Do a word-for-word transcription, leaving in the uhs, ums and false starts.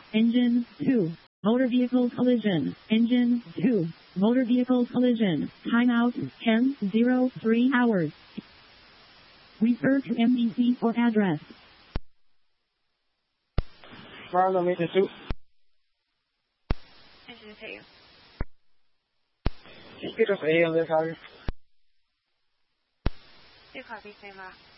Engine two. Motor vehicle collision. Engine two. Motor vehicle collision. Timeout ten oh three hours. Refer to M D C for address. Follow me to two. Engine two. Get us A on this, Harry. Two copies, same